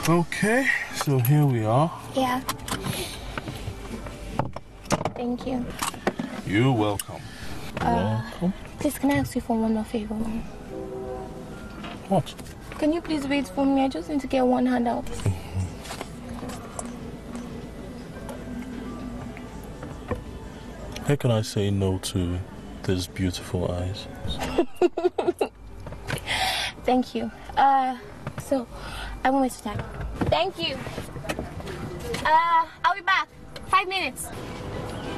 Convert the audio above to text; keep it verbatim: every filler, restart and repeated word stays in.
Okay, so here we are. Yeah. Thank you. You're welcome. Uh, welcome. Please, can I ask you for one more favor? What? Can you please wait for me? I just need to get one hand out. How can I say no to these beautiful eyes? Thank you. Uh, so, I won't waste time. Thank you. Uh, I'll be back. Five minutes.